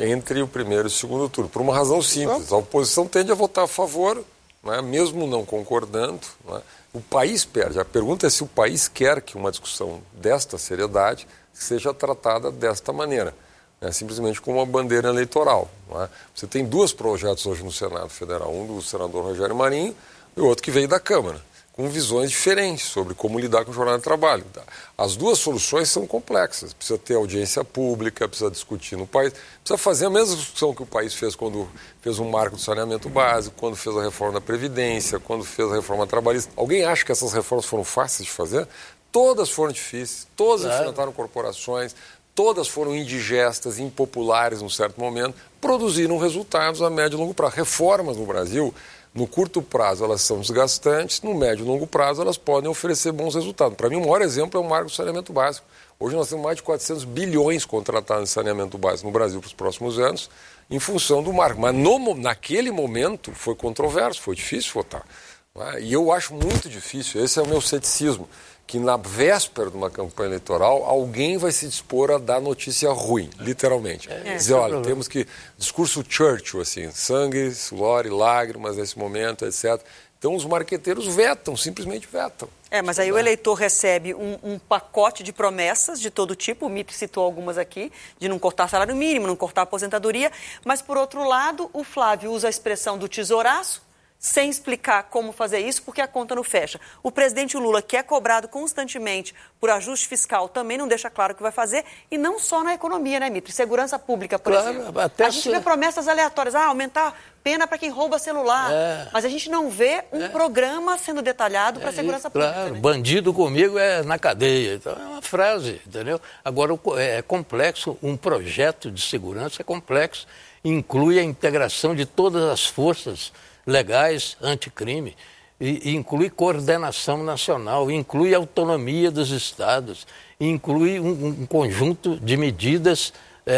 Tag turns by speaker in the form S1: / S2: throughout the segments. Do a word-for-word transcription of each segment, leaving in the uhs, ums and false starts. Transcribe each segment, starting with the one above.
S1: entre o primeiro e o segundo turno, por uma razão simples. A oposição tende a votar a favor, né, mesmo não concordando. Né, o país perde. A pergunta é se o país quer que uma discussão desta seriedade seja tratada desta maneira, né, simplesmente como uma bandeira eleitoral. Né. Você tem dois projetos hoje no Senado Federal, um do senador Rogério Marinho e o outro que veio da Câmara, com visões diferentes sobre como lidar com o jornal de trabalho. As duas soluções são complexas. Precisa ter audiência pública, precisa discutir no país, precisa fazer a mesma discussão que o país fez quando fez um marco do saneamento básico, quando fez a reforma da Previdência, quando fez a reforma trabalhista. Alguém acha que essas reformas foram fáceis de fazer? Todas foram difíceis, todas claro. enfrentaram corporações, todas foram indigestas, impopulares num certo momento, produziram resultados a médio e longo prazo. Reformas no Brasil, no curto prazo, elas são desgastantes, no médio e longo prazo, elas podem oferecer bons resultados. Para mim, o maior exemplo é o marco do saneamento básico. Hoje nós temos mais de quatrocentos bilhões contratados em saneamento básico no Brasil para os próximos anos, em função do marco. Mas no, naquele momento foi controverso, foi difícil votar. Né? E eu acho muito difícil, esse é o meu ceticismo, que na véspera de uma campanha eleitoral, alguém vai se dispor a dar notícia ruim, literalmente. É, Dizer, olha, temos que... Discurso Churchill, assim, sangue, suor e lágrimas nesse momento, etcétera. Então, os marqueteiros vetam, simplesmente vetam.
S2: É, mas aí o eleitor recebe um, um pacote de promessas de todo tipo, o Mitre citou algumas aqui, de não cortar salário mínimo, não cortar aposentadoria, mas, por outro lado, o Flávio usa a expressão do tesouraço, sem explicar como fazer isso, porque a conta não fecha. O presidente Lula, que é cobrado constantemente por ajuste fiscal, também não deixa claro o que vai fazer, e não só na economia, né, Mitre? Segurança pública, por claro, exemplo. Até a gente se... vê promessas aleatórias, ah, aumentar pena para quem rouba celular, é. mas a gente não vê um é. programa sendo detalhado para a é, segurança pública.
S3: Claro,
S2: né?
S3: Bandido comigo é na cadeia. Então, é uma frase, entendeu? Agora, é complexo, um projeto de segurança é complexo, inclui a integração de todas as forças legais anticrime, e, e inclui coordenação nacional, inclui autonomia dos estados, inclui um, um conjunto de medidas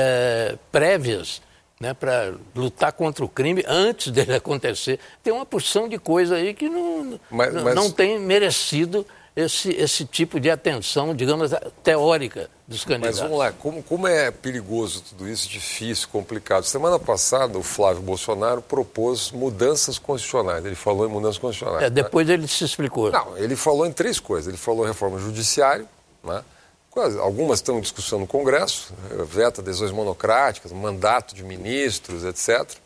S3: é, prévias, né, para lutar contra o crime antes dele acontecer. Tem uma porção de coisa aí que não, mas, mas... não tem merecido esse, esse tipo de atenção, digamos, teórica dos candidatos.
S1: Mas vamos lá, como, como é perigoso tudo isso, difícil, complicado. Semana passada, o Flávio Bolsonaro propôs mudanças constitucionais. Ele falou em mudanças constitucionais.
S3: É, depois né? ele se explicou.
S1: Não, ele falou em três coisas. Ele falou em reforma judiciária, né? Algumas estão em discussão no Congresso, veta adesões monocráticas, mandato de ministros, etcétera.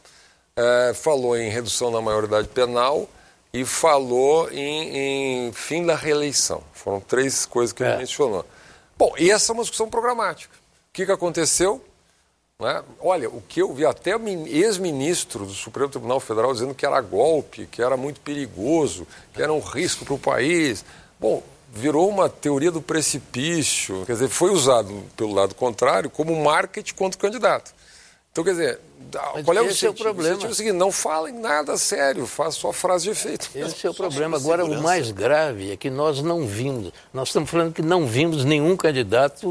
S1: É, falou em redução da maioridade penal e falou em, em fim da reeleição. Foram três coisas que é. ele mencionou. Bom, e essa é uma discussão programática. O que, que aconteceu? Né? Olha, o que eu vi até o ex-ministro do Supremo Tribunal Federal dizendo que era golpe, que era muito perigoso, que era um risco para o país. Bom, virou uma teoria do precipício, quer dizer, foi usado pelo lado contrário como marketing contra o candidato. Então, quer dizer,
S3: Mas
S1: qual é o
S3: esse
S1: sentido?
S3: é o problema.
S1: O sentido é o seguinte, não falem nada sério, faça só frase de efeito.
S3: Esse é o problema. Agora, o mais grave é que nós não vimos, nós estamos falando que não vimos nenhum candidato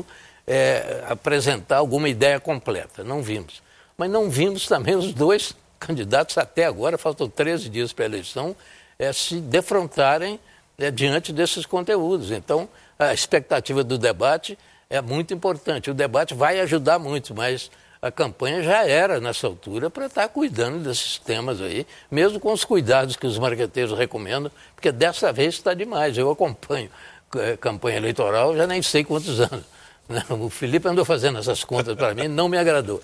S3: é, apresentar alguma ideia completa, não vimos. Mas não vimos também os dois candidatos até agora, faltam treze dias para a eleição, é, se defrontarem é, diante desses conteúdos. Então, a expectativa do debate é muito importante. O debate vai ajudar muito, mas a campanha já era, nessa altura, para estar cuidando desses temas aí, mesmo com os cuidados que os marqueteiros recomendam, porque dessa vez está demais. Eu acompanho é, campanha eleitoral já nem sei quantos anos. O Felipe andou fazendo essas contas para mim, não me agradou.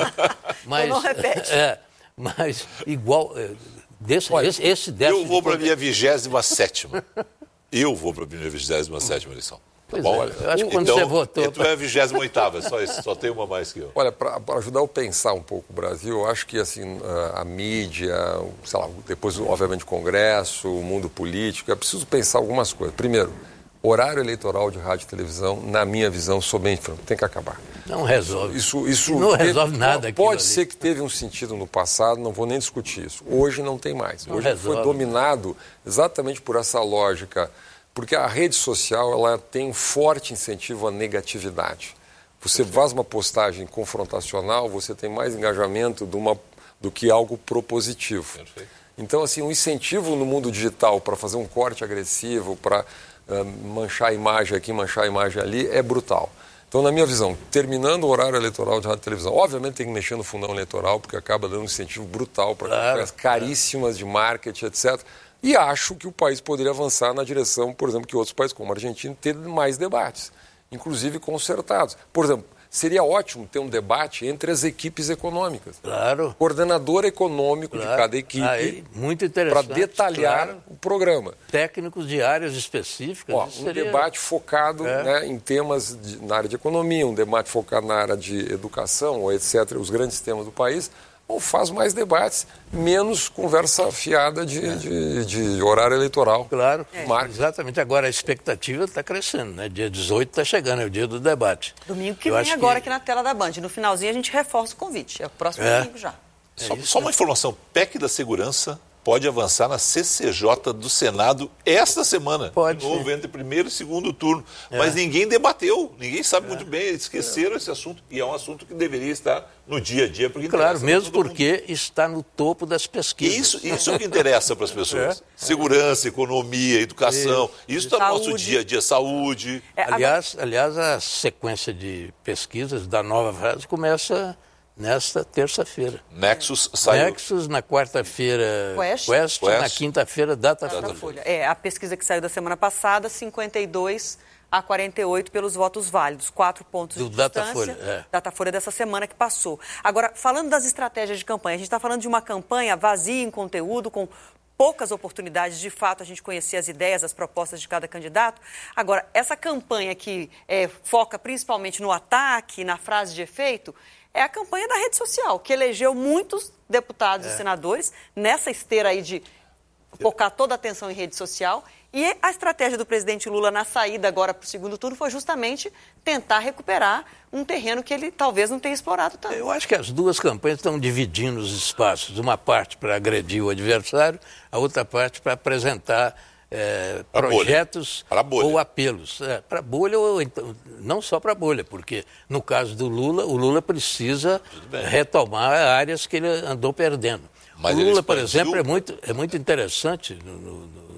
S3: Mas,
S2: então não repete.
S3: É, mas igual... Desse,
S4: Olha,
S3: esse, esse
S4: eu vou para a minha vigésima sétima. Eu vou para a minha vigésima sétima eleição. Tá
S3: pois
S4: bom?
S3: É,
S4: Olha,
S3: eu acho que quando
S4: então,
S3: você votou...
S4: Então é a vigésima oitava, só isso, só tem uma mais que eu.
S1: Olha, para ajudar eu a pensar um pouco o Brasil, eu acho que assim, a, a mídia, sei lá, depois, obviamente, o Congresso, o mundo político, é preciso pensar algumas coisas. Primeiro, horário eleitoral de rádio e televisão, na minha visão, sou bem franco, tem que acabar.
S3: Não resolve.
S1: Isso, isso
S3: não
S1: teve,
S3: resolve nada.
S1: Pode ser que teve um sentido no passado, não vou nem discutir isso. Hoje não tem mais.
S3: Não
S1: Hoje
S3: resolve.
S1: Foi dominado exatamente por essa lógica, porque a rede social ela tem um forte incentivo à negatividade. Você faz uma postagem confrontacional, você tem mais engajamento de uma, do que algo propositivo. Perfeito. Então, assim, um incentivo no mundo digital para fazer um corte agressivo, para uh, manchar a imagem aqui, manchar a imagem ali, é brutal. Então, na minha visão, terminando o horário eleitoral de rádio e televisão, obviamente tem que mexer no fundão eleitoral, porque acaba dando um incentivo brutal para
S3: claro,
S1: campanhas caríssimas de marketing, etcétera. E acho que o país poderia avançar na direção, por exemplo, que outros países, como a Argentina, ter mais debates, inclusive concertados. Por exemplo, seria ótimo ter um debate entre as equipes econômicas.
S3: Claro.
S1: Coordenador econômico claro. de cada equipe.
S3: Aí, muito interessante.
S1: Para detalhar claro. o programa.
S3: Técnicos de áreas específicas.
S1: Ó, um
S3: seria...
S1: debate focado
S3: é.
S1: né, em temas de, na área de economia, um debate focado na área de educação, etcétera, os grandes temas do país. Ou faz mais debates, menos conversa fiada de, é. de, de horário eleitoral.
S3: Claro, é. exatamente. Agora a expectativa está crescendo, né? Dia dezoito está chegando, é o dia do debate.
S2: Domingo que Eu vem agora que... aqui na tela da Band. No finalzinho a gente reforça o convite. É o próximo é. domingo já.
S4: É só, só uma informação, P E C da Segurança pode avançar na C C J do Senado esta semana.
S3: Pode.
S4: De novo, entre primeiro e segundo turno. É. Mas ninguém debateu, ninguém sabe é. muito bem, esqueceram é. esse assunto. E é um assunto que deveria estar no dia a dia. Porque
S3: claro, mesmo porque mundo. está no topo das pesquisas.
S4: Isso, isso é o que interessa para as pessoas. É. Segurança, economia, educação. É. Isso está no nosso dia a dia, saúde.
S3: É, aliás, aliás, a sequência de pesquisas da nova fase começa... nesta terça-feira.
S4: Nexus saiu.
S3: Nexus na quarta-feira.
S2: Quest.
S3: Quest, Quest. Na quinta-feira, Datafolha.
S2: Datafolha. É, a pesquisa que saiu da semana passada, cinquenta e dois a quarenta e oito pelos votos válidos. Quatro pontos
S3: Do
S2: de distância.
S3: Datafolha, é.
S2: Datafolha dessa semana que passou. Agora, falando das estratégias de campanha, a gente está falando de uma campanha vazia em conteúdo, com poucas oportunidades, de fato, a gente conhecer as ideias, as propostas de cada candidato. Agora, essa campanha que é, foca principalmente no ataque, na frase de efeito, é a campanha da rede social, que elegeu muitos deputados é. e senadores nessa esteira aí de focar toda a atenção em rede social. E a estratégia do presidente Lula na saída agora para o segundo turno foi justamente tentar recuperar um terreno que ele talvez não tenha explorado tanto.
S3: Eu acho que as duas campanhas estão dividindo os espaços. Uma parte para agredir o adversário, a outra parte para apresentar é, projetos ou apelos. É, para a bolha, ou então, não só para a bolha, porque no caso do Lula, o Lula precisa retomar áreas que ele andou perdendo. Mas o Lula, por exemplo, é muito, é muito interessante no, no, no,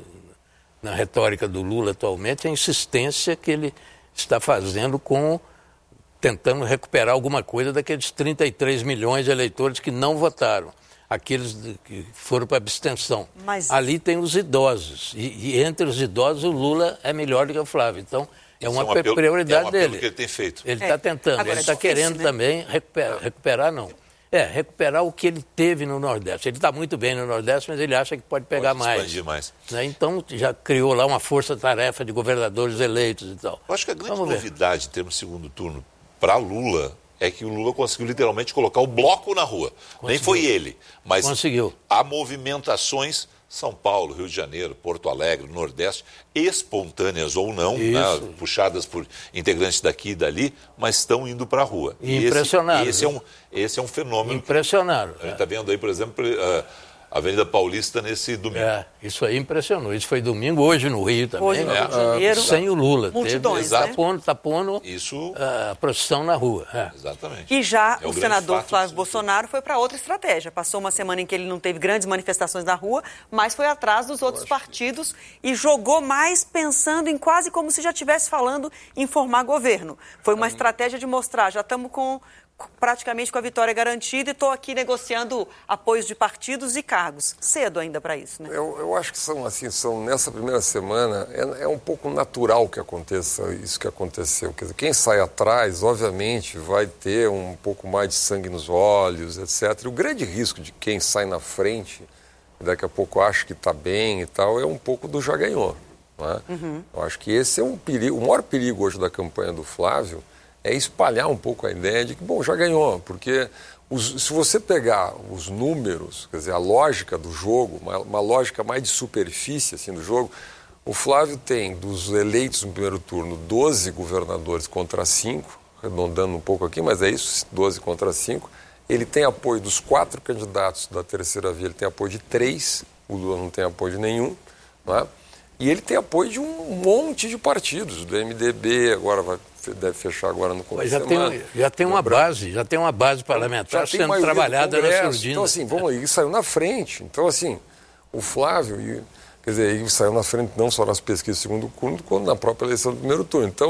S3: na retórica do Lula atualmente, a insistência que ele está fazendo com, tentando recuperar alguma coisa daqueles trinta e três milhões de eleitores que não votaram. Aqueles que foram para abstenção. Mas... Ali tem os idosos. E, e entre os idosos, o Lula é melhor do que o Flávio. Então, é uma, é uma prioridade é um dele.
S4: Que ele tem feito.
S3: Ele está é. tentando. Agora, ele está é querendo né? também recuperar, recuperar, não. É, recuperar o que ele teve no Nordeste. Ele está muito bem no Nordeste, mas ele acha que pode pegar
S4: pode
S3: mais.
S4: Expandir mais.
S3: Né? Então, já criou lá uma força-tarefa de governadores eleitos e tal.
S4: Eu acho que a grande Vamos novidade, ver. em termos de segundo turno, para Lula... é que o Lula conseguiu literalmente colocar o bloco na rua. Conseguiu. Nem foi ele, mas
S3: conseguiu.
S4: Há movimentações, São Paulo, Rio de Janeiro, Porto Alegre, Nordeste, espontâneas ou não, né, puxadas por integrantes daqui e dali, mas estão indo para a rua.
S3: Impressionaram.
S4: Esse, esse, é um, esse é um fenômeno.
S3: Impressionaram.
S4: A gente está vendo aí, por exemplo... Uh, Avenida Paulista nesse domingo.
S3: É, isso aí impressionou. Isso foi domingo, hoje no Rio também.
S2: Hoje no Rio de Janeiro.
S3: Sem o Lula.
S2: Multidões,
S3: Teve,
S2: né?
S3: Tá pondo, tá pondo
S4: isso...
S3: a procissão na rua. É.
S4: Exatamente.
S2: E já é o, o senador Flávio Bolsonaro foi para outra estratégia. Passou uma semana em que ele não teve grandes manifestações na rua, mas foi atrás dos outros partidos que... e jogou mais pensando em quase como se já estivesse falando em formar governo. Foi uma estratégia de mostrar, já estamos com... praticamente com a vitória garantida e estou aqui negociando apoios de partidos e cargos. Cedo ainda para isso, né?
S1: Eu, eu acho que são assim, são, nessa primeira semana, é, é um pouco natural que aconteça isso que aconteceu. Quer dizer, quem sai atrás, obviamente, vai ter um pouco mais de sangue nos olhos, etcétera. E o grande risco de quem sai na frente, daqui a pouco acha que está bem e tal, é um pouco do já ganhou. Não é? Uhum. Eu acho que esse é um perigo, o maior perigo hoje da campanha do Flávio é espalhar um pouco a ideia de que, bom, já ganhou, porque os, se você pegar os números, quer dizer, a lógica do jogo, uma, uma lógica mais de superfície assim, do jogo, o Flávio tem, dos eleitos no primeiro turno, doze governadores contra cinco, arredondando um pouco aqui, mas é isso, doze contra cinco. Ele tem apoio dos quatro candidatos da terceira via, ele tem apoio de três, o Lula não tem apoio de nenhum, não é? E ele tem apoio de um monte de partidos, do M D B, agora vai, deve fechar agora no começo
S3: já
S1: de
S3: semana. Tem, já tem uma base, já tem uma base parlamentar sendo trabalhada na surdina.
S1: Então, assim, vamos aí, saiu na frente. Então, assim, o Flávio, e, quer dizer, ele saiu na frente não só nas pesquisas do segundo turno, quanto na própria eleição do primeiro turno. Então,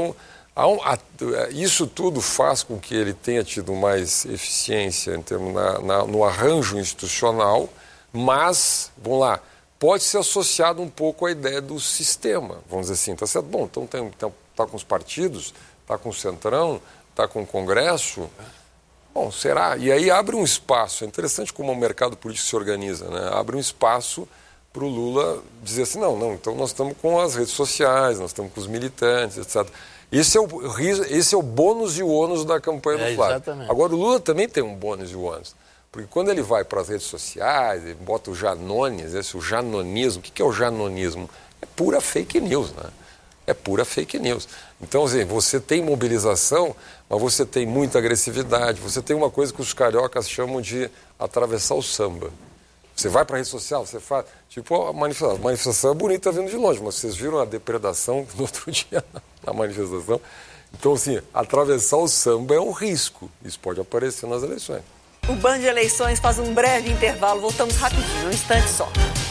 S1: Isso tudo faz com que ele tenha tido mais eficiência em termos na, na, no arranjo institucional, mas, vamos lá, pode ser associado um pouco à ideia do sistema, vamos dizer assim, tá certo? Bom, então tem, tem, tá com os partidos, tá com o Centrão, tá com o Congresso, bom, será? E aí abre um espaço, é interessante como o mercado político se organiza, né? Abre um espaço para o Lula dizer assim, não, não, então nós estamos com as redes sociais, nós estamos com os militantes, etcétera. Esse é o, esse é o bônus e o ônus da campanha do
S3: é,
S1: Flávio.
S3: Exatamente.
S1: Agora, o Lula também tem um bônus e o ônus. Porque quando ele vai para as redes sociais, ele bota o Janones, esse, o janonismo, o que é o janonismo? É pura fake news, né? É pura fake news. Então, assim, você tem mobilização, mas você tem muita agressividade, você tem uma coisa que os cariocas chamam de atravessar o samba. Você vai para a rede social, você faz... Tipo, a manifestação, a manifestação é bonita vindo de longe, mas vocês viram a depredação no outro dia na manifestação. Então, assim, atravessar o samba é um risco. Isso pode aparecer nas eleições.
S2: O Band de Eleições faz um breve intervalo. Voltamos rapidinho, um instante só.